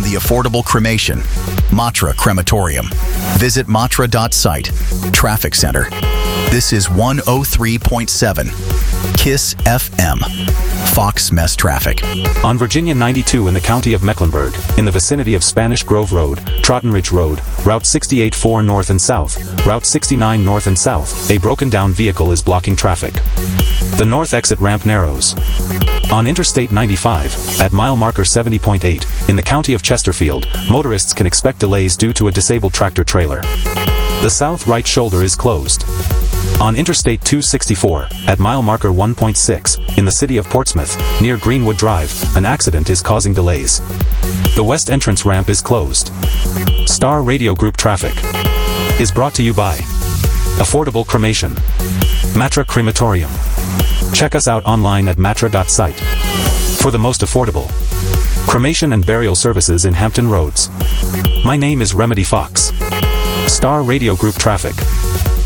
the affordable cremation, Matra Crematorium. Visit matra.site. Traffic Center. This is 103.7 KISS FM. Fox Mess Traffic. On Virginia 92 in the county of Mecklenburg, in the vicinity of Spanish Grove Road, Trotton Ridge Road, Route 68-4 north and south, Route 69 north and south, a broken down vehicle is blocking traffic. The north exit ramp narrows. On Interstate 95, at mile marker 70.8, in the county of Chesterfield, motorists can expect delays due to a disabled tractor-trailer. The south right shoulder is closed. On Interstate 264, at mile marker 1.6, in the city of Portsmouth, near Greenwood Drive, an accident is causing delays. The west entrance ramp is closed. Star Radio Group traffic is brought to you by Affordable Cremation, Matra Crematorium. Check us out online at matra.site for the most affordable cremation and burial services in Hampton Roads. My name is Remedy Fox. Star Radio Group traffic.